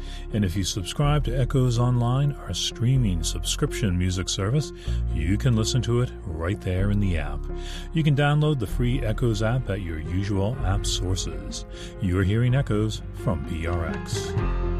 And if you subscribe to Echoes Online, our streaming subscription music service, you can listen to it right there in the app. You can download the free Echoes app at your usual app sources. You're hearing Echoes from PRX.